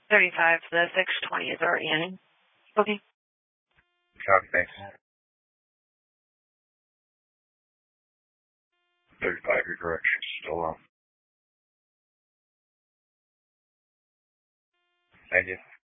35. The 620 is already in. Okay. Copy, thanks. 35, your direction, still on. Thank you.